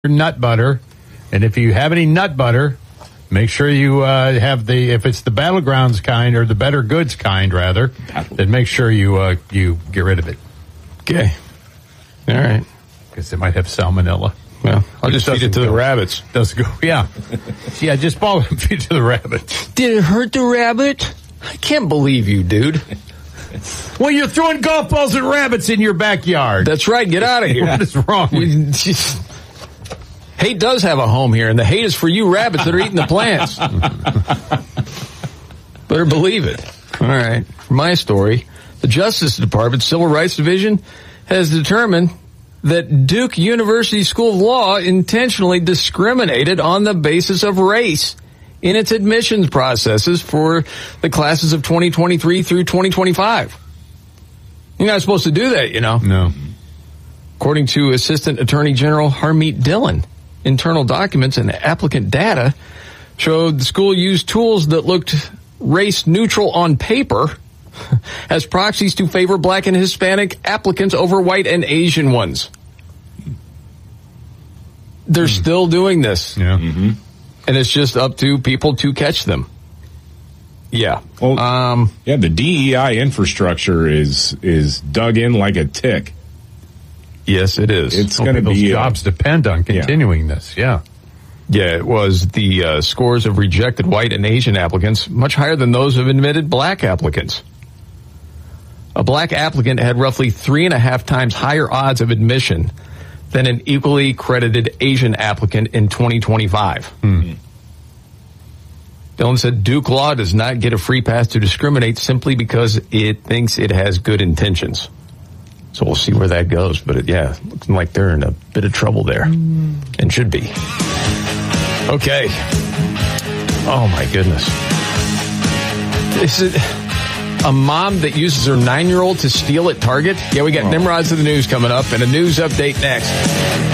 nut butter. And if you have any nut butter, make sure you have if it's the Battlegrounds kind or the Better Goods kind, rather, then make sure you get rid of it. Okay. All right. Because it might have salmonella. Well, I'll just feed it to the rabbits. Doesn't go, yeah. Yeah, just ball and feed it to the rabbits. Did it hurt the rabbit? I can't believe you, dude. Well, you're throwing golf balls at rabbits in your backyard. That's right. Get out of here. What is wrong with you? Hate does have a home here, and the hate is for you rabbits that are eating the plants. Better believe it. All right. For my story, the Justice Department Civil Rights Division has determined that Duke University School of Law intentionally discriminated on the basis of race in its admissions processes for the classes of 2023 through 2025. You're not supposed to do that, you know. No. According to Assistant Attorney General Harmeet Dillon, internal documents and applicant data showed the school used tools that looked race neutral on paper as proxies to favor black and Hispanic applicants over white and Asian ones. They're still doing this. Yeah. Mm-hmm. And it's just up to people to catch them. Yeah. Well, the DEI infrastructure is dug in like a tick. Yes, it is. It's going to be jobs depend on continuing this. Yeah. Yeah, it was the scores of rejected white and Asian applicants much higher than those of admitted black applicants. A black applicant had roughly 3.5 times higher odds of admission than an equally credited Asian applicant in 2025. Dillon said Duke Law does not get a free pass to discriminate simply because it thinks it has good intentions. So we'll see where that goes. But looks like they're in a bit of trouble there. And should be. Okay. Oh my goodness. Is it a mom that uses her 9-year-old to steal at Target? Yeah, we got Nimrods of the News coming up and a news update next.